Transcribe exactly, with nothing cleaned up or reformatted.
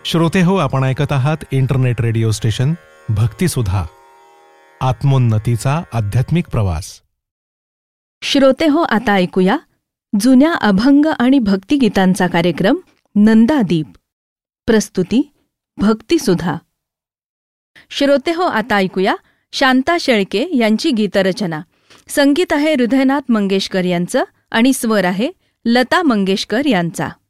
श्रोते हो, आपण ऐकत आहात इंटरनेट रेडिओ स्टेशन भक्तिसुधा, आत्मोन्नतीचा आध्यात्मिक प्रवास. श्रोते हो, आता ऐकूया जुन्या अभंग आणि भक्तिगीतांचा कार्यक्रम नंदादीप. प्रस्तुती भक्तिसुधा. श्रोते हो, आता ऐकूया शांता शेळके यांची गीतरचना. संगीत आहे हृदयनाथ मंगेशकर यांचं आणि स्वर आहे लता मंगेशकर यांचा.